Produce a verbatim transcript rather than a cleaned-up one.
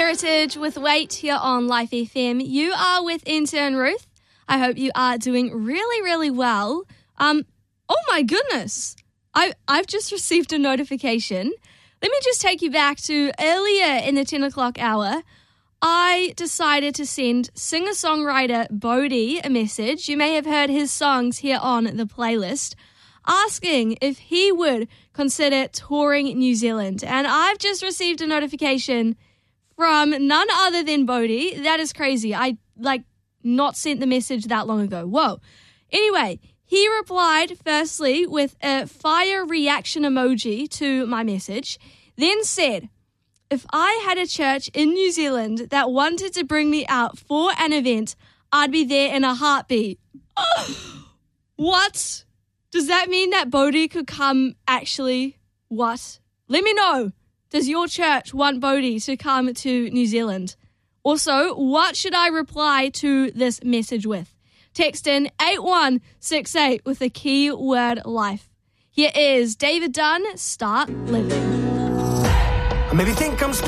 Heritage with Wait here on Life F M. You are with intern Ruth. I hope you are doing really, really well. Um, oh my goodness. I, I've just received a notification. Let me just take you back to earlier in the ten o'clock hour. I decided to send singer-songwriter Bodhi a message. You may have heard his songs here on the playlist, asking if he would consider touring New Zealand. And I've just received a notification from none other than Bodhi. That is crazy. I, like, not sent the message that long ago. Whoa. Anyway, he replied firstly with a fire reaction emoji to my message, then said, if I had a church in New Zealand that wanted to bring me out for an event, I'd be there in a heartbeat. What? Does that mean that Bodhi could come actually? What? Let me know. Does your church want Bodhi to come to New Zealand? Also, what should I reply to this message with? Text in eight one six eight with the keyword life. Here is David Dunn, Start Living. Maybe think I'm